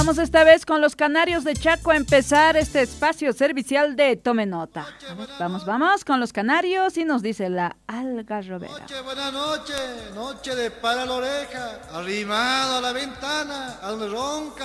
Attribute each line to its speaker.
Speaker 1: Vamos esta vez con los Canarios de Chaco a empezar este espacio servicial de Tome Nota. Vamos con los Canarios y nos dice la algarrobera.
Speaker 2: Buena noche, noche de para la oreja, arrimado a la ventana, a donde ronca